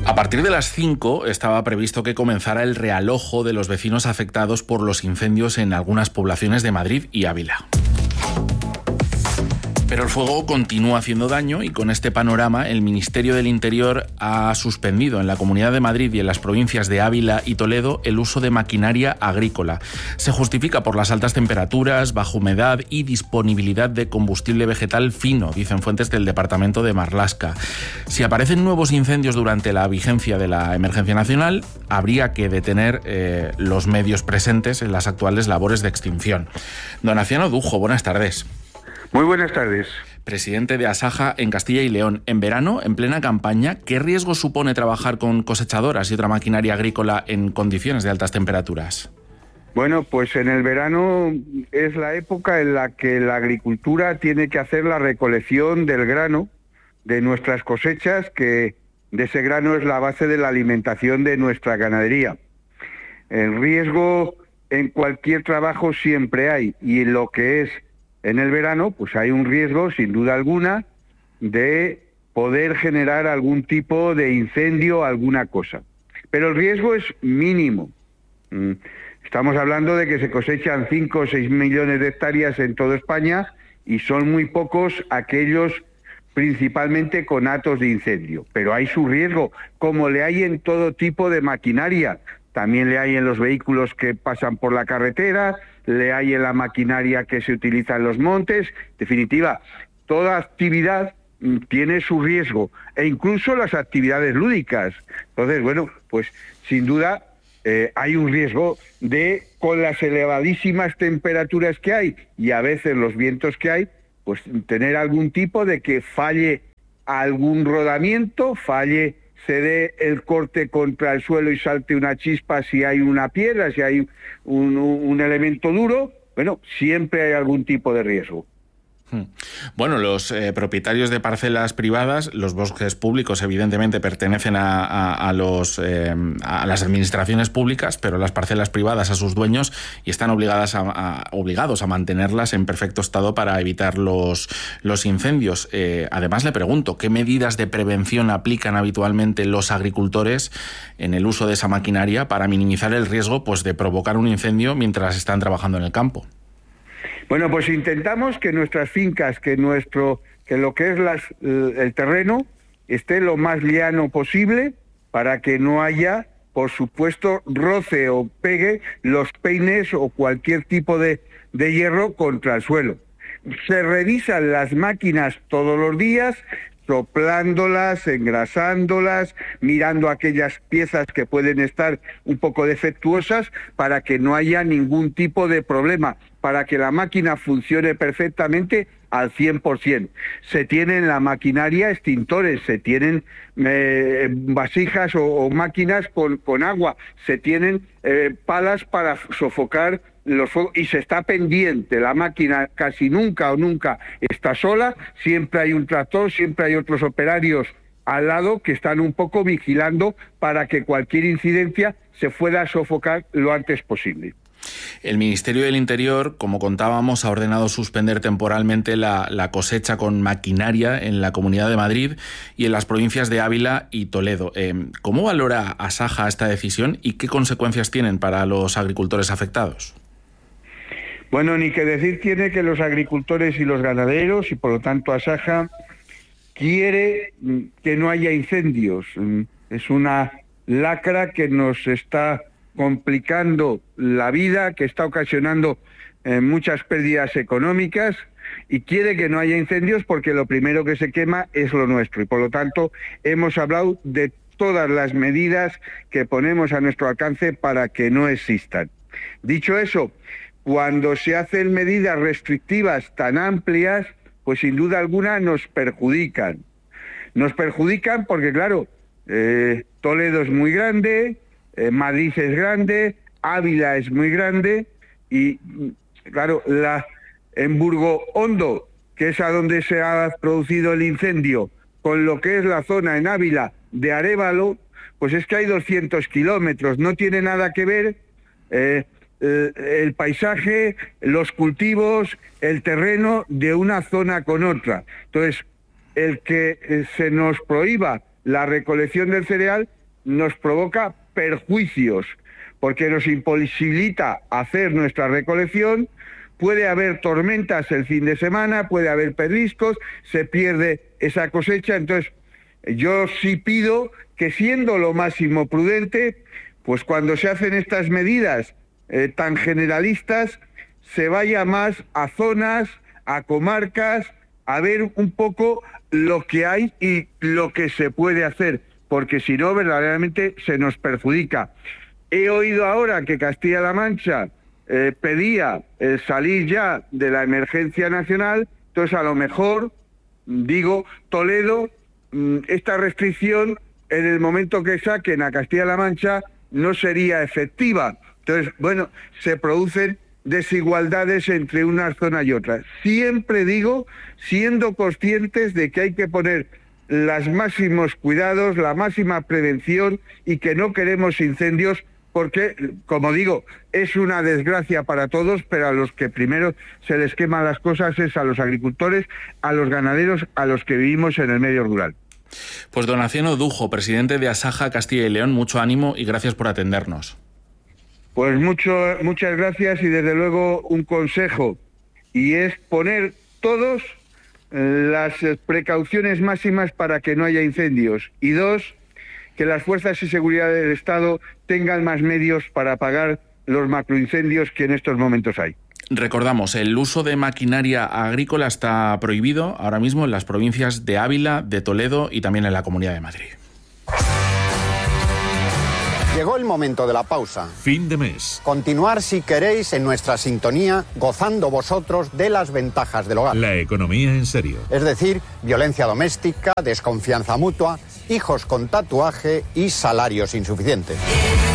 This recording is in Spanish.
A partir de las 5 estaba previsto que comenzara el realojo de los vecinos afectados por los incendios en algunas poblaciones de Madrid y Ávila. Pero el fuego continúa haciendo daño y con este panorama el Ministerio del Interior ha suspendido en la Comunidad de Madrid y en las provincias de Ávila y Toledo el uso de maquinaria agrícola. Se justifica por las altas temperaturas, baja humedad y disponibilidad de combustible vegetal fino, dicen fuentes del departamento de Marlaska. Si aparecen nuevos incendios durante la vigencia de la emergencia nacional, habría que detener los medios presentes en las actuales labores de extinción. Don Aciano Dujo, buenas tardes. Muy buenas tardes. Presidente de Asaja en Castilla y León. En verano, en plena campaña, ¿qué riesgo supone trabajar con cosechadoras y otra maquinaria agrícola en condiciones de altas temperaturas? Bueno, pues en el verano es la época en la que la agricultura tiene que hacer la recolección del grano, de nuestras cosechas, que de ese grano es la base de la alimentación de nuestra ganadería. El riesgo en cualquier trabajo siempre hay, y en lo que es en el verano, pues hay un riesgo, sin duda alguna, de poder generar algún tipo de incendio, alguna cosa. Pero el riesgo es mínimo. Estamos hablando de que se cosechan 5 o 6 millones de hectáreas en toda España y son muy pocos aquellos principalmente con atos de incendio. Pero hay su riesgo, como le hay en todo tipo de maquinaria. También le hay en los vehículos que pasan por la carretera, le hay en la maquinaria que se utiliza en los montes. En definitiva, toda actividad tiene su riesgo, e incluso las actividades lúdicas. Entonces, bueno, pues sin duda hay un riesgo de, con las elevadísimas temperaturas que hay y a veces los vientos que hay, pues tener algún tipo de que falle algún rodamiento, se dé el corte contra el suelo y salte una chispa si hay una piedra, si hay un elemento duro. Bueno, siempre hay algún tipo de riesgo. Bueno, los propietarios de parcelas privadas, los bosques públicos evidentemente pertenecen a las administraciones públicas, pero las parcelas privadas a sus dueños, y están obligados a mantenerlas en perfecto estado para evitar los incendios. Además, le pregunto, ¿qué medidas de prevención aplican habitualmente los agricultores en el uso de esa maquinaria para minimizar el riesgo, pues, de provocar un incendio mientras están trabajando en el campo? Bueno, pues intentamos que nuestras fincas, que lo que es el terreno esté lo más llano posible para que no haya, por supuesto, roce o pegue los peines o cualquier tipo de hierro contra el suelo. Se revisan las máquinas todos los días, soplándolas, engrasándolas, mirando aquellas piezas que pueden estar un poco defectuosas para que no haya ningún tipo de problema, para que la máquina funcione perfectamente al 100%. Se tienen la maquinaria extintores, se tienen vasijas o máquinas con agua, se tienen palas para sofocar los fuegos, y se está pendiente. La máquina casi nunca está sola, siempre hay un tractor, siempre hay otros operarios al lado que están un poco vigilando para que cualquier incidencia se pueda sofocar lo antes posible. El Ministerio del Interior, como contábamos, ha ordenado suspender temporalmente la cosecha con maquinaria en la Comunidad de Madrid y en las provincias de Ávila y Toledo. ¿Cómo valora Asaja esta decisión y qué consecuencias tienen para los agricultores afectados? Bueno, ni que decir tiene que los agricultores y los ganaderos, y por lo tanto Asaja, quiere que no haya incendios. Es una lacra que nos está complicando la vida, que está ocasionando muchas pérdidas económicas, y quiere que no haya incendios porque lo primero que se quema es lo nuestro, y por lo tanto hemos hablado de todas las medidas que ponemos a nuestro alcance para que no existan. Dicho eso, cuando se hacen medidas restrictivas tan amplias, pues sin duda alguna nos perjudican. Nos perjudican porque, claro, Toledo es muy grande, Madrid es grande, Ávila es muy grande, y claro, en Burgo Hondo, que es a donde se ha producido el incendio, con lo que es la zona en Ávila de Arévalo, pues es que hay 200 kilómetros, no tiene nada que ver el paisaje, los cultivos, el terreno de una zona con otra. Entonces, el que se nos prohíba la recolección del cereal nos provoca perjuicios, porque nos imposibilita hacer nuestra recolección. Puede haber tormentas el fin de semana, puede haber pedriscos, se pierde esa cosecha. Entonces, yo sí pido que, siendo lo máximo prudente, pues cuando se hacen estas medidas tan generalistas, se vaya más a zonas, a comarcas, a ver un poco lo que hay y lo que se puede hacer, porque si no, verdaderamente se nos perjudica. He oído ahora que Castilla-La Mancha pedía salir ya de la emergencia nacional. Entonces, a lo mejor, digo, Toledo, esta restricción, en el momento que saquen a Castilla-La Mancha, no sería efectiva. Entonces, bueno, se producen desigualdades entre una zona y otra. Siempre digo, siendo conscientes de que hay que poner los máximos cuidados, la máxima prevención, y que no queremos incendios, porque, como digo, es una desgracia para todos, pero a los que primero se les queman las cosas es a los agricultores, a los ganaderos, a los que vivimos en el medio rural. Pues don Aciano Dujo, presidente de Asaja Castilla y León, mucho ánimo y gracias por atendernos. Pues muchas gracias, y desde luego un consejo, y es poner todos las precauciones máximas para que no haya incendios, y 2, que las fuerzas de seguridad del Estado tengan más medios para apagar los macroincendios que en estos momentos hay. Recordamos, el uso de maquinaria agrícola está prohibido ahora mismo en las provincias de Ávila, de Toledo y también en la Comunidad de Madrid. Llegó el momento de la pausa. Fin de mes. Continuar, si queréis, en nuestra sintonía, gozando vosotros de las ventajas del hogar. La economía en serio. Es decir, violencia doméstica, desconfianza mutua, hijos con tatuaje y salarios insuficientes.